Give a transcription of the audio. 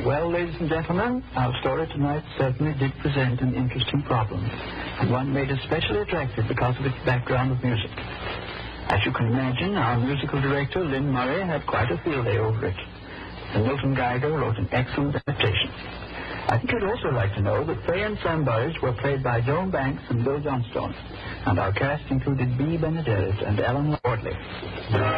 Well, ladies and gentlemen, our story tonight certainly did present an interesting problem, and one made especially attractive because of its background of music. As you can imagine, our musical director, Lynn Murray, had quite a field day over it, and Milton Geiger wrote an excellent adaptation. I think you'd also like to know that Fay and Sam Burridge were played by Joan Banks and Bill Johnstone, and our cast included Bea Benaderet and Ellen Wardley.